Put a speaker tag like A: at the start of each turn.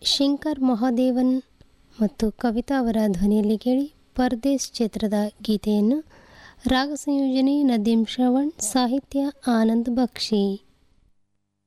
A: ಶಂಕರ್ ಮಹಾದೇವನ್ ಮತ್ತು ಕವಿತಾ ಅವರ ಧ್ವನಿಯಲ್ಲಿ ಕೇಳಿ ಪರ್ದೇಶ್ ಚಿತ್ರದ ಗೀತೆಯನ್ನು. ರಾಗ ಸಂಯೋಜನೆ ನದೀಮ್ ಶ್ರವಣ್, ಸಾಹಿತ್ಯ ಆನಂದ್ ಬಕ್ಷಿ.